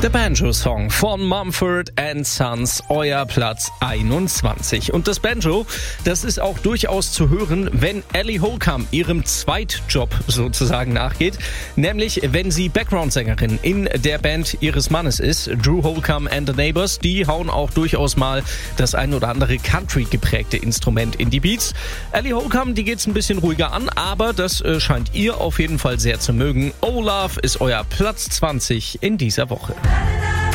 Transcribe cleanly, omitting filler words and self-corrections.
Der Banjo-Song von Mumford & Sons, euer Platz 21. Und das Banjo, das ist auch durchaus zu hören, wenn Ellie Holcomb ihrem Zweitjob sozusagen nachgeht. Nämlich, wenn sie Background-Sängerin in der Band ihres Mannes ist. Drew Holcomb and the Neighbors, die hauen auch durchaus mal das ein oder andere Country-geprägte Instrument in die Beats. Ellie Holcomb, die geht's ein bisschen ruhiger an, aber das scheint ihr auf jeden Fall sehr zu mögen. Oh Love ist euer Platz 20 in dieser Woche.